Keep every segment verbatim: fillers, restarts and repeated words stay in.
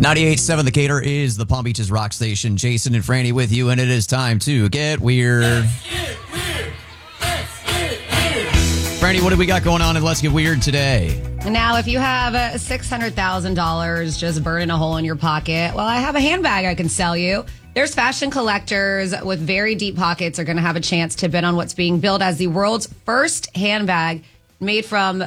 ninety-eight point seven The Gator is the Palm Beach's rock station. Jason and Franny with you, and it is time to get weird. Let's get weird. Let's get weird. Franny, what do we got going on in Let's Get Weird today? Now, if you have uh, six hundred thousand dollars just burning a hole in your pocket, well, I have a handbag I can sell you. There's fashion collectors with very deep pockets are going to have a chance to bid on what's being billed as the world's first handbag made from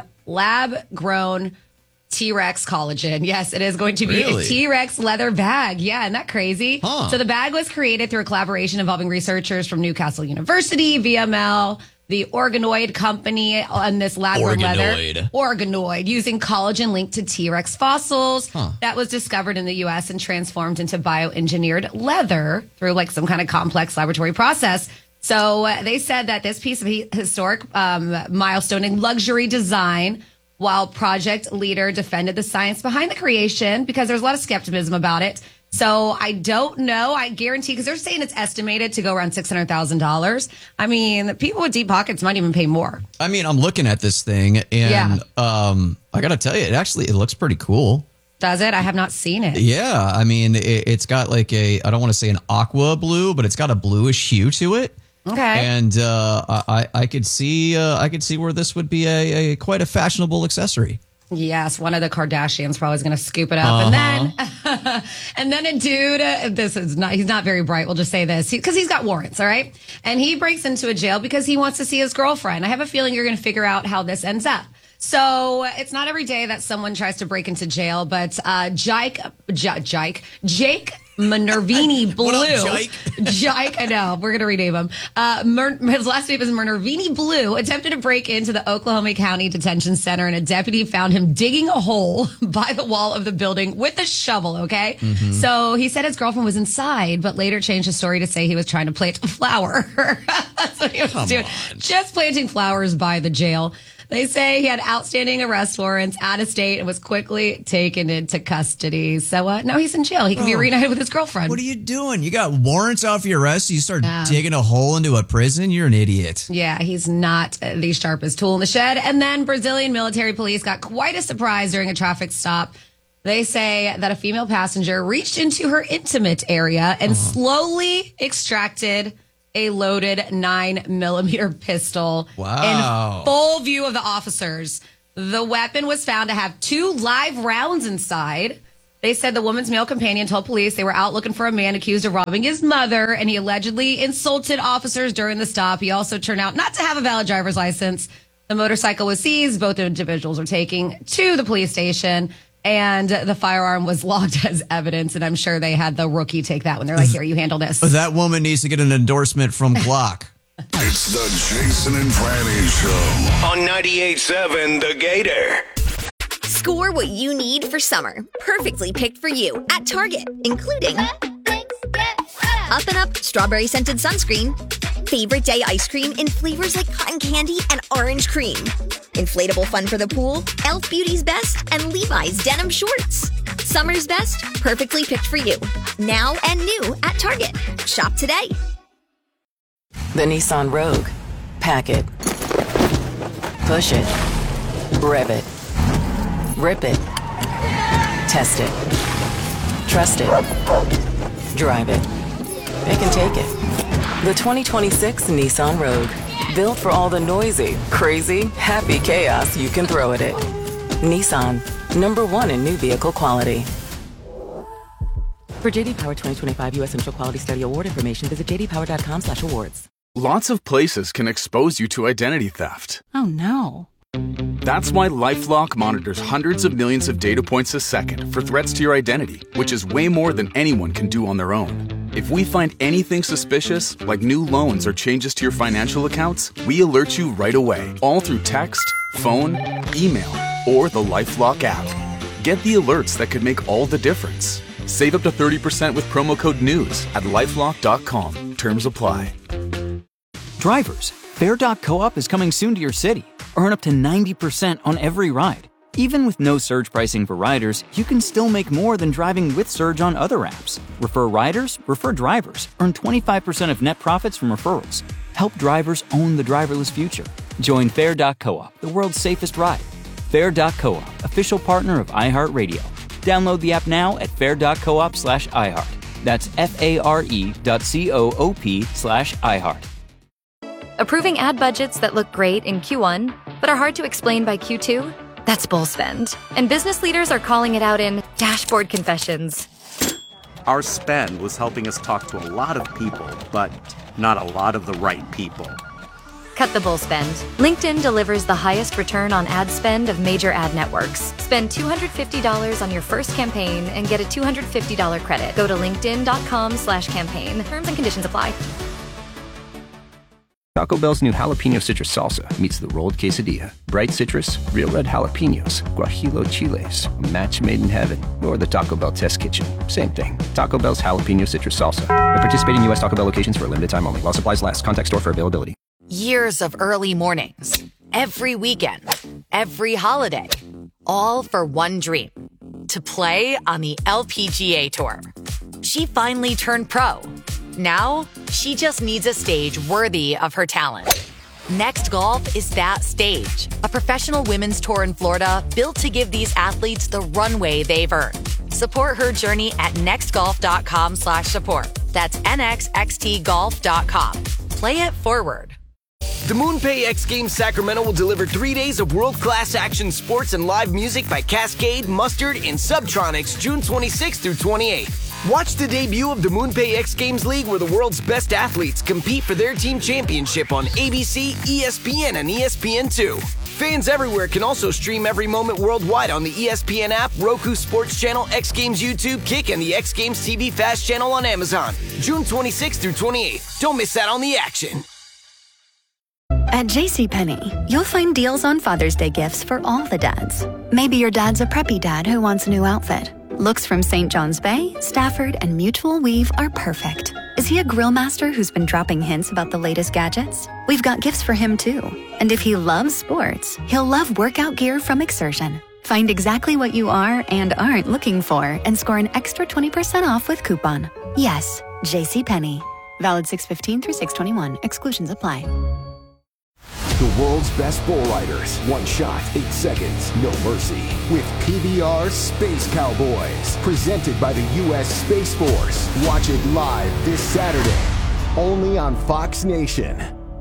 lab-grown T-Rex collagen. Yes, it is going to be Really? a T-Rex leather bag. Yeah, isn't that crazy? Huh. So the bag was created through a collaboration involving researchers from Newcastle University, V M L, the Organoid Company on this lab-grown leather. Organoid. Organoid, using collagen linked to T-Rex fossils Huh. that was discovered in the U S and transformed into bioengineered leather through like some kind of complex laboratory process. So uh, they said that this piece of he- historic um, milestone in luxury design, while project leader defended the science behind the creation because there's a lot of skepticism about it. So I don't know. I guarantee, because they're saying it's estimated to go around six hundred thousand dollars. I mean, people with deep pockets might even pay more. I mean, I'm looking at this thing, and Yeah. um, I got to tell you, it actually it looks pretty cool. Does it? I have not seen it. Yeah, I mean, it, it's got like a, I don't want to say an aqua blue, but it's got a bluish hue to it. Okay. And uh, I, I could see, uh, I could see where this would be a, a quite a fashionable accessory. Yes, one of the Kardashians probably is going to scoop it up, Uh-huh. and then, and then a dude. Uh, this is not. He's not very bright. We'll just say this because he, he's got warrants. All right, and he breaks into a jail because he wants to see his girlfriend. I have a feeling you're going to figure out how this ends up. So it's not every day that someone tries to break into jail, but uh, Jake, J- Jake, Jake. Minervini Blue. What up, Jake? Jake, I know. We're going to rename him. Uh, Mer- his last name is Minervini Blue. Attempted to break into the Oklahoma County Detention Center, and a deputy found him digging a hole by the wall of the building with a shovel, okay? Mm-hmm. So he said his girlfriend was inside, but later changed his story to say he was trying to plant a flower. That's what he was Come doing. on. Just planting flowers by the jail. They say he had outstanding arrest warrants out of state and was quickly taken into custody. So uh, now he's in jail. He can be Oh. reunited with his girlfriend. What are you doing? You got warrants off your arrest. You start Yeah. digging a hole into a prison. You're an idiot. Yeah, he's not uh, the sharpest tool in the shed. And then Brazilian military police got quite a surprise during a traffic stop. They say that a female passenger reached into her intimate area and slowly extracted a loaded nine millimeter pistol Wow. in full view of the officers. The weapon was found to have two live rounds inside. They said the woman's male companion told police they were out looking for a man accused of robbing his mother, and he allegedly insulted officers during the stop. He also turned out not to have a valid driver's license. The motorcycle was seized. Both individuals were taken to the police station, and the firearm was logged as evidence. And I'm sure they had the rookie take that when they're like, here, you handle this. That woman needs to get an endorsement from Glock. It's the Jason and Franny Show On ninety-eight point seven The Gator. Score what you need for summer. Perfectly picked for you at Target, including Up and Up strawberry scented sunscreen, favorite day ice cream in flavors like cotton candy and orange cream, inflatable fun for the pool, Elf Beauty's Best, and Levi's denim shorts. Summer's best, perfectly picked for you. Now and new at Target. Shop today. The Nissan Rogue. Pack it. Push it. Rev it. Rip it. Test it. Trust it. Drive it. It can take it. The twenty twenty-six Nissan Rogue. Built for all the noisy, crazy, happy chaos you can throw at it. Nissan. Number one in new vehicle quality. For J D Power twenty twenty-five U S Central Quality Study Award information, visit j d power dot com slash awards. Lots of places can expose you to identity theft. Oh no. That's why LifeLock monitors hundreds of millions of data points a second for threats to your identity, which is way more than anyone can do on their own. If we find anything suspicious, like new loans or changes to your financial accounts, we alert you right away, all through text, phone, email, or the LifeLock app. Get the alerts that could make all the difference. Save up to thirty percent with promo code NEWS at lifelock dot com. Terms apply. Drivers, Fare dot coop is coming soon to your city. Earn up to ninety percent on every ride. Even with no surge pricing for riders, you can still make more than driving with Surge on other apps. Refer riders, refer drivers. Earn twenty-five percent of net profits from referrals. Help drivers own the driverless future. Join Fare dot coop, the world's safest ride. Fare dot coop, official partner of iHeartRadio. Download the app now at fair.coop slash iHeart. That's F-A-R-E dot C-O-O-P slash iHeart. Approving ad budgets that look great in Q one, but are hard to explain by Q two? That's bull spend. And business leaders are calling it out in dashboard confessions. Our spend was helping us talk to a lot of people, but not a lot of the right people. Cut the bull spend. LinkedIn delivers the highest return on ad spend of major ad networks. Spend two hundred fifty dollars on your first campaign and get a two hundred fifty dollars credit. Go to linkedin.com slash campaign. Terms and conditions apply. Taco Bell's new jalapeno citrus salsa meets the rolled quesadilla. Bright citrus, real red jalapenos, guajillo chiles, a match made in heaven, or the Taco Bell test kitchen. Same thing. Taco Bell's jalapeno citrus salsa. At participating U S Taco Bell locations for a limited time only. While supplies last. Contact store for availability. Years of early mornings, every weekend, every holiday, all for one dream, to play on the L P G A Tour. She finally turned pro. Now, she just needs a stage worthy of her talent. Next Golf is that stage, a professional women's tour in Florida built to give these athletes the runway they've earned. Support her journey at nextgolf.com slash support. That's N X X T golf dot com. Play it forward. The MoonPay X Games Sacramento will deliver three days of world-class action sports and live music by Cascade, Mustard, and Subtronics June twenty-sixth through twenty-eighth. Watch the debut of the MoonPay X Games League where the world's best athletes compete for their team championship on A B C, E S P N, and E S P N two. Fans everywhere can also stream every moment worldwide on the E S P N app, Roku Sports Channel, X Games YouTube, Kick, and the X Games T V Fast channel on Amazon. June twenty-sixth through twenty-eighth. Don't miss out on the action. At JCPenney, you'll find deals on Father's Day gifts for all the dads. Maybe your dad's a preppy dad who wants a new outfit. Looks from Saint John's Bay, Stafford, and Mutual Weave are perfect. Is he a grill master who's been dropping hints about the latest gadgets? We've got gifts for him too. And if he loves sports, he'll love workout gear from Exertion. Find exactly what you are and aren't looking for and score an extra twenty percent off with coupon. Yes, JCPenney. Valid six fifteen through six twenty-one. Exclusions apply. The world's best bull riders. One shot, eight seconds, no mercy. With P B R Space Cowboys. Presented by the U S Space Force. Watch it live this Saturday. Only on Fox Nation.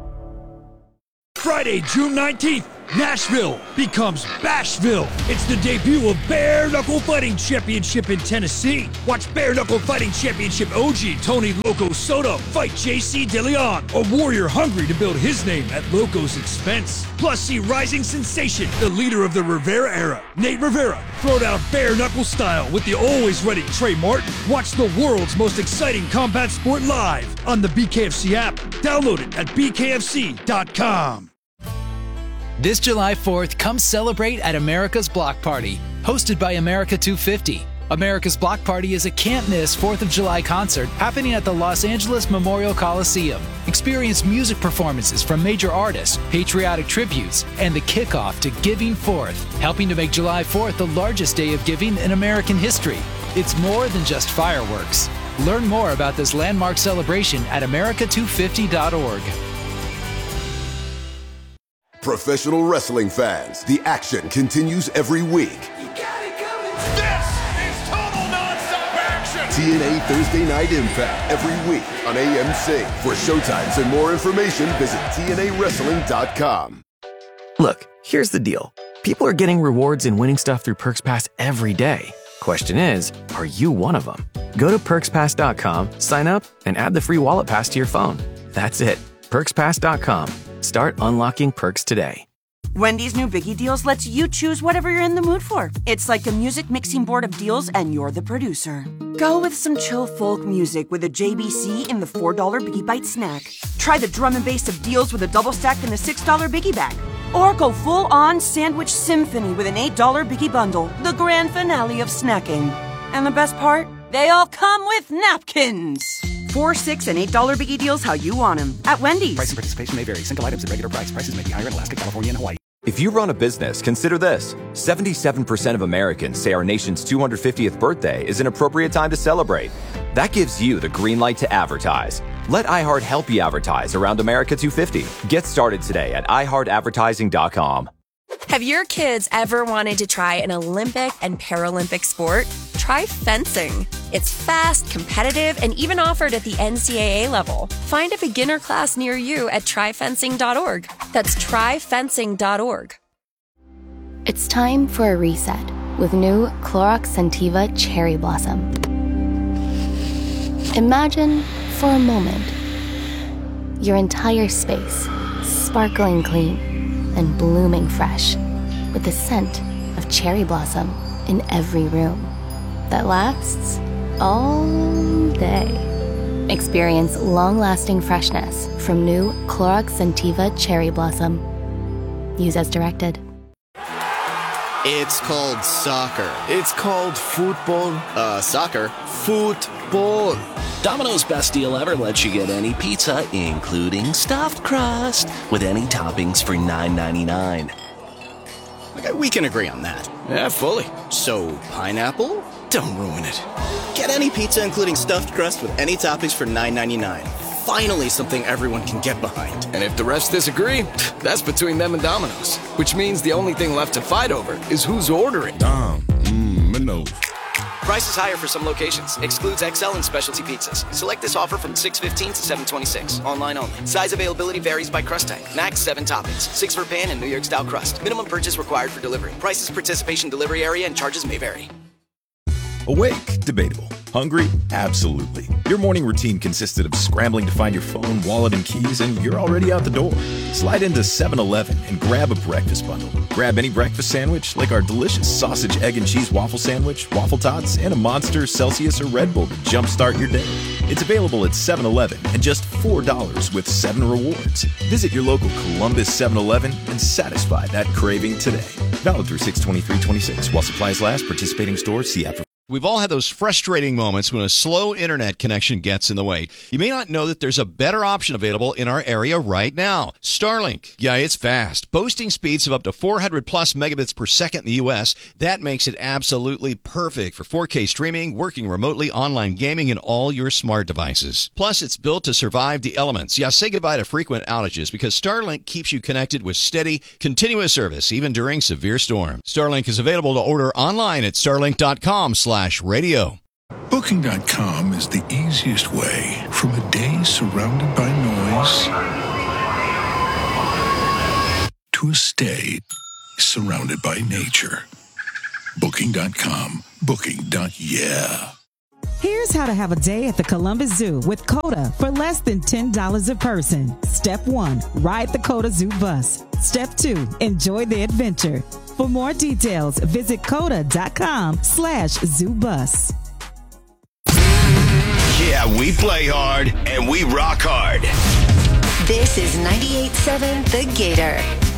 Friday, June nineteenth, Nashville becomes Bashville. It's the debut of Bare Knuckle Fighting Championship in Tennessee. Watch Bare Knuckle Fighting Championship O G Tony Loco Soto fight J C DeLeon, a warrior hungry to build his name at Loco's expense. Plus, see rising sensation, the leader of the Rivera era, Nate Rivera, throw down bare knuckle style with the always ready Trey Martin. Watch the world's most exciting combat sport live on the B K F C app. Download it at B K F C dot com. This July fourth, come celebrate at America's Block Party, hosted by America two fifty. America's Block Party is a can't-miss fourth of July concert happening at the Los Angeles Memorial Coliseum. Experience music performances from major artists, patriotic tributes, and the kickoff to Giving Fourth, helping to make July fourth the largest day of giving in American history. It's more than just fireworks. Learn more about this landmark celebration at America two fifty dot org. Professional wrestling fans, the action continues every week. You got it coming. This is total nonstop action. T N A Thursday Night Impact every week on A M C. For showtimes and more information, visit T N A wrestling dot com. Look, here's the deal. People are getting rewards and winning stuff through Perks Pass every day. Question is, are you one of them? Go to perks pass dot com, sign up, and add the free wallet pass to your phone. That's it. perks pass dot com. Start unlocking perks today. Wendy's new Biggie Deals lets you choose whatever you're in the mood for. It's like a music mixing board of deals, and you're the producer. Go with some chill folk music with a J B C in the four dollar Biggie Bite snack. Try the drum and bass of deals with a double stack in the six dollar Biggie Bag. Or go full-on sandwich symphony with an eight dollar Biggie Bundle, the grand finale of snacking. And the best part? They all come with napkins. Four, six, and eight dollar Biggie Deals how you want them at Wendy's. Price and participation may vary. Single items at regular price. Prices may be higher in Alaska, California, and Hawaii. If you run a business, consider this. seventy-seven percent of Americans say our nation's two hundred fiftieth birthday is an appropriate time to celebrate. That gives you the green light to advertise. Let iHeart help you advertise around America two fifty. Get started today at i heart advertising dot com. Have your kids ever wanted to try an Olympic and Paralympic sport? Try fencing. It's fast, competitive, and even offered at the N C double A level. Find a beginner class near you at try fencing dot org. That's try fencing dot org. It's time for a reset with new Clorox Scentiva Cherry Blossom. Imagine, for a moment, your entire space sparkling clean and blooming fresh with the scent of cherry blossom in every room that lasts all day. Experience long-lasting freshness from new Clorox Scentiva Cherry Blossom. Use as directed. It's called soccer. It's called football. Uh, soccer. Football. Domino's Best Deal Ever lets you get any pizza, including stuffed crust, with any toppings for nine ninety-nine. Okay, we can agree on that. Yeah, fully. So, pineapple? Don't ruin it. Get any pizza, including stuffed crust, with any toppings for nine ninety-nine. Finally, something everyone can get behind. And if the rest disagree, that's between them and Domino's. Which means the only thing left to fight over is who's ordering. Dom, mmm, Minogue. Price is higher for some locations. Excludes X L and specialty pizzas. Select this offer from six fifteen to seven twenty-six. Online only. Size availability varies by crust type. Max seven toppings. Six for pan and New York style crust. Minimum purchase required for delivery. Prices, participation, delivery area, and charges may vary. Awake? Debatable. Hungry? Absolutely. Your morning routine consisted of scrambling to find your phone, wallet, and keys, and you're already out the door. Slide into seven eleven and grab a breakfast bundle. Grab any breakfast sandwich, like our delicious sausage, egg, and cheese waffle sandwich, waffle tots, and a Monster, Celsius, or Red Bull to jumpstart your day. It's available at seven eleven and just four dollars with seven rewards. Visit your local Columbus seven eleven and satisfy that craving today. Valid through six twenty-three twenty-six. While supplies last, participating stores, see app for. We've all had those frustrating moments when a slow internet connection gets in the way. You may not know that there's a better option available in our area right now. Starlink. Yeah, it's fast. Boasting speeds of up to four hundred plus megabits per second in the U S. That makes it absolutely perfect for four K streaming, working remotely, online gaming, and all your smart devices. Plus, it's built to survive the elements. Yeah, say goodbye to frequent outages because Starlink keeps you connected with steady, continuous service, even during severe storms. Starlink is available to order online at starlink dot com slash radio. Booking dot com is the easiest way from a day surrounded by noise to a stay surrounded by nature. Booking dot com. Booking. Yeah. Here's how to have a day at the Columbus Zoo with CODA for less than ten dollars a person. Step one, ride the CODA Zoo bus. Step two, enjoy the adventure. For more details, visit coda dot com slash zoo bus. Yeah, we play hard and we rock hard. This is ninety-eight point seven The Gator.